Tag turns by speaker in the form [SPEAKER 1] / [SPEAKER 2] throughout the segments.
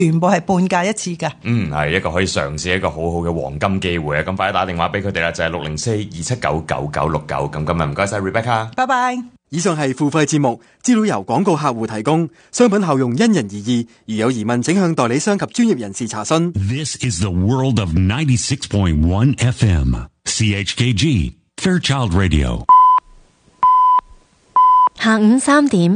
[SPEAKER 1] 全部係半價一次㗎。
[SPEAKER 2] 係一個可以嘗試一個好好嘅黃金機會啊！咁快啲打電話俾佢哋啦，就係604-279-9969。咁今日唔該晒 Rebecca，
[SPEAKER 1] 拜拜。
[SPEAKER 3] 以上係付費節目，資料由廣告客戶提供，商品效用因人而異，如有疑問請向代理商及專業人士查詢。
[SPEAKER 4] This is the world of 96.1 FM CHKG Fairchild Radio。
[SPEAKER 5] 下午3點，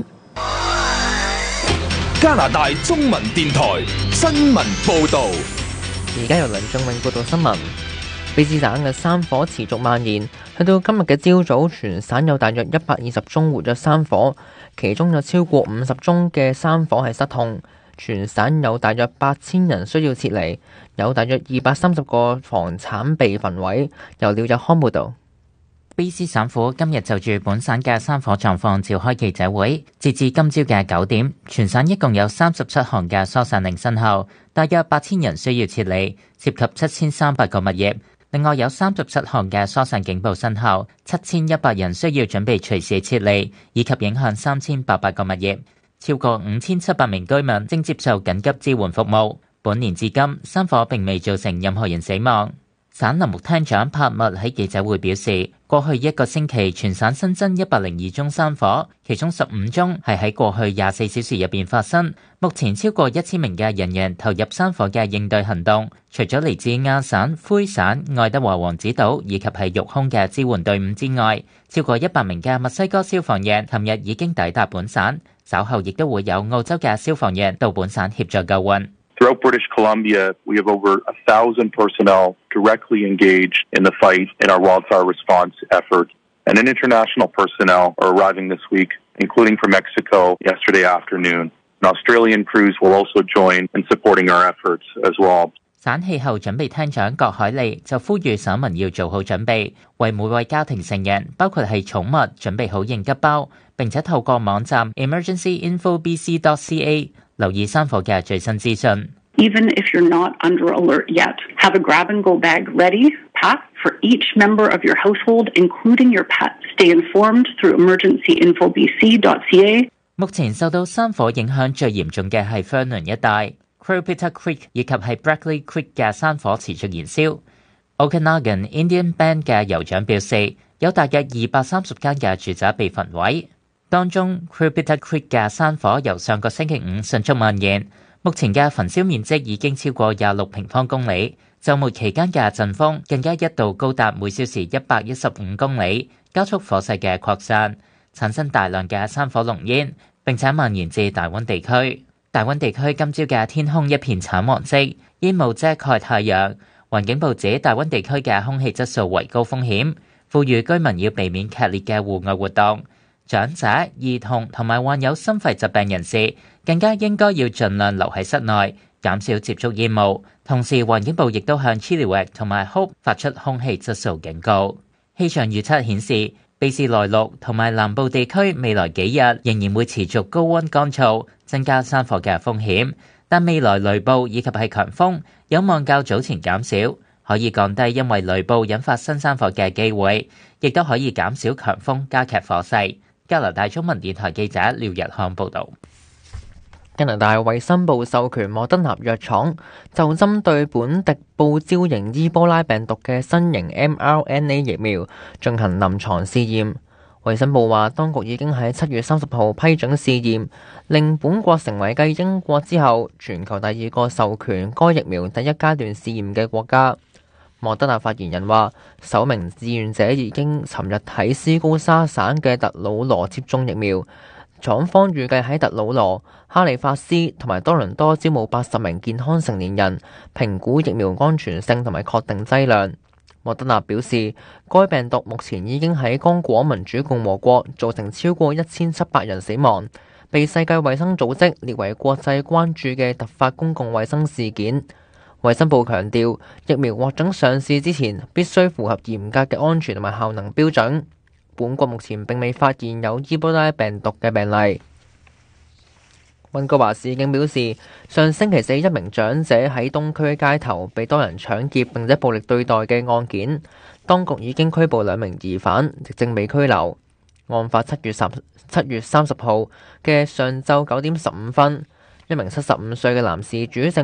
[SPEAKER 6] 加拿大中文電台新聞報導。
[SPEAKER 7] 而家由梁仲永報道新聞。卑詩省嘅山火持續蔓延，去到今日嘅朝早，全省有大約120宗活躍山火，其中有超過50宗嘅山火係失控。全省有大約8000人需要撤離，有大約230個房產被焚毀。由廖日康報導。
[SPEAKER 8] 卑詩省府今日就住本省嘅山火狀況召開記者會，截至今朝嘅9點，全省一共有37項嘅疏散令生效，大約8000人需要撤離，涉及7300個物業。另外有37項嘅疏散警報生效，7100人需要準備隨時撤離，以及影響3800個物業。超過5700名居民正接受緊急支援服務。本年至今，山火並未造成任何人死亡。省林務廳長柏密喺記者會表示，過去一個星期全省新增102宗山火，其中15宗係喺過去24小時入邊發生。目前超過1000名嘅人員投入山火嘅應對行動，除咗嚟自亞省、魁省、愛德華王子島以及係育空嘅支援隊伍之外，超過100名嘅墨西哥消防員琴日已經抵達本省，稍後亦都會有澳洲嘅消防員到本省協助救援。
[SPEAKER 9] Throughout British Columbia, we have over 1,000 personnel directly engaged in the fight in our wildfire response effort, and international personnel are arriving this week, including from Mexico yesterday afternoon. And Australian crews will also join in supporting our efforts as well.
[SPEAKER 8] 省氣候準備廳長郭海利就呼籲省民要做好準備，為每位家庭成員，包括係寵物，準備好應急包，並且透過網站 emergencyinfobc.ca 留意山火嘅最新資訊。
[SPEAKER 10] Even if you're not under alert yet, have a grab-and-go bag ready, packed for each member of your household, including your pet. Stay informed through emergencyinfobc.ca.
[SPEAKER 8] 目前受到山火影響最嚴重嘅係 Vernon 一帶 Crowpitta Creek 以及係 Brackley Creek 嘅山火持續燃燒。Okanagan Indian Band 嘅酋長表示，有大約230間嘅住宅被焚毀。當中 Crowpitta Creek 嘅山火由上個星期五迅速蔓延，目前嘅焚燒面積已經超過26平方公里。週末期間嘅陣風更加一度高達每小時115公里，加速火勢嘅擴散，產生大量嘅山火濃煙，並且蔓延至大溫地區。大溫地區今朝嘅天空一片橙黃色，煙霧遮蓋太陽。環境部指大溫地區嘅空氣質素為高風險，呼籲居民要避免劇烈嘅戶外活動。長者、兒童同埋患有心肺疾病人士更加應該要盡量留喺室內，減少接觸煙霧。同時，環境部亦都向 Chilliwack 同埋 Hope 發出空氣質素警告。氣象預測顯示，卑詩內陸同埋南部地區未來幾日仍然會持續高溫乾燥，增加山火嘅風險。但未來雷暴以及係強風有望較早前減少，可以降低因為雷暴引發新山火嘅機會，亦都可以減少強風加劇火勢。加拿大中文電台記者廖日漢報導。
[SPEAKER 7] 加拿大衛生部授權莫德納藥廠就針對本地報招型伊波拉病毒嘅新型 mRNA 疫苗進行臨床試驗。衛生部話，當局已經喺7月30號批准試驗，令本國成為繼英國之後全球第2個授權該疫苗第一階段試驗嘅國家。莫德納發言人話，首名志願者已經尋日喺斯高沙省嘅特魯羅接種疫苗，廠方預計喺特魯羅、哈利法斯同埋多倫多招募80名健康成年人，評估疫苗安全性同埋確定劑量。莫德納表示，該病毒目前已經喺剛果民主共和國造成超過1700人死亡，被世界衛生組織列為國際關注嘅突發公共衛生事件。衛生部強調，疫苗獲准上市之前必須符合嚴格嘅安全同埋效能標準。本國目前並未發現有伊波拉病毒嘅病例。溫哥華市警表示，上星期四一名長者喺東區街頭被多人搶劫並且暴力對待嘅案件，當局已經拘捕2名疑犯，直正被拘留。案發7月30號嘅上晝9點15分， 一名75歲嘅男事主